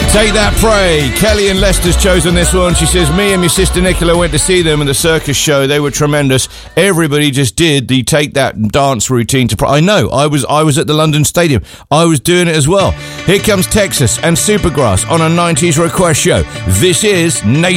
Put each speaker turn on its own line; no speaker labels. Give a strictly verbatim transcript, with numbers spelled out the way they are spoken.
Take That Pray. Kelly and Leicester's chosen this one. She says, me and my sister Nicola went to see them in the circus show. They were tremendous. Everybody just did the Take That dance routine to pray. I know. I was I was at the London Stadium. I was doing it as well. Here comes Texas and Supergrass on a nineties request show. This is Nation.